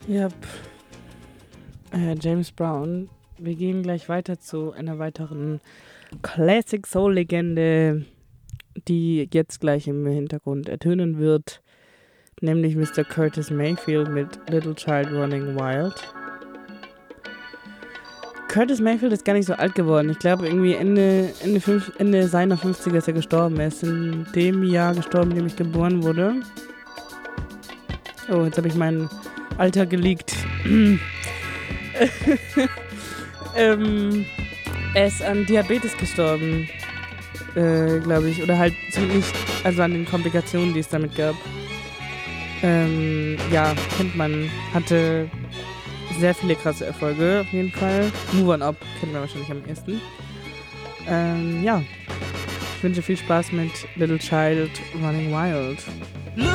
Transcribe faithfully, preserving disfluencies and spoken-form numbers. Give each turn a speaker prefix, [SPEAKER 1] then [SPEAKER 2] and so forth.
[SPEAKER 1] Ja, äh, James Brown. Wir gehen gleich weiter zu einer weiteren Classic Soul-Legende, die jetzt gleich im Hintergrund ertönen wird, nämlich Mister Curtis Mayfield mit Little Child Running Wild. Curtis Mayfield ist gar nicht so alt geworden. Ich glaube, irgendwie Ende, Ende, fünf, Ende seiner fünfziger ist er gestorben. Er ist in dem Jahr gestorben, in dem ich geboren wurde. Oh, jetzt habe ich mein Alter geleakt. ähm, er ist an Diabetes gestorben, äh, glaube ich. Oder halt ziemlich, also an den Komplikationen, die es damit gab. Ähm, ja, kennt man. Hatte sehr viele krasse Erfolge, auf jeden Fall. Move On Up kennt man wahrscheinlich am ersten. Ähm, ja. Ich wünsche viel Spaß mit Little Child Running Wild.